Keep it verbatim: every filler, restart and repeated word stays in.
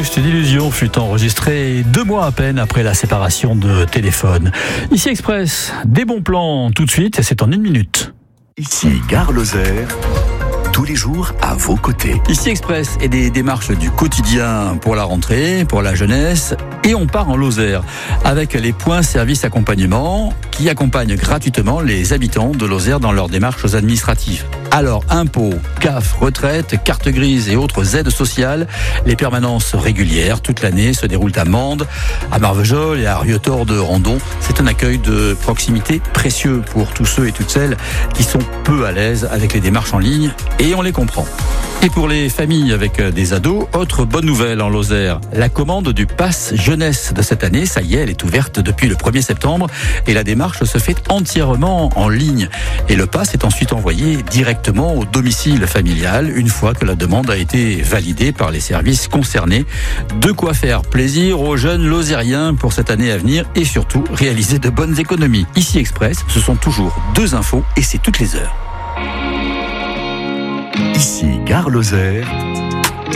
Auguste d'Illusion fut enregistré deux mois à peine après la séparation de Téléphone. Ici Express, des bons plans tout de suite et c'est en une minute. Ici Gare Lozère, tous les jours à vos côtés. Ici Express et des démarches du quotidien pour la rentrée, pour la jeunesse. Et on part en Lozère avec les points service accompagnement qui accompagnent gratuitement les habitants de Lozère dans leurs démarches administratives. Alors, impôts, C A F, retraite, carte grise et autres aides sociales, les permanences régulières toute l'année se déroulent à Mende, à Marvejols et à Rieutort de Randon. C'est un accueil de proximité précieux pour tous ceux et toutes celles qui sont peu à l'aise avec les démarches en ligne et on les comprend. Et pour les familles avec des ados, autre bonne nouvelle en Lozère. La commande du Pass Jeunesse de cette année, ça y est, elle est ouverte depuis le premier septembre et la démarche se fait entièrement en ligne. Et le Pass est ensuite envoyé directement au domicile familial une fois que la demande a été validée par les services concernés. De quoi faire plaisir aux jeunes lozériens pour cette année à venir et surtout réaliser de bonnes économies. Ici Express, ce sont toujours deux infos et c'est toutes les heures. Ici Gare Lozère,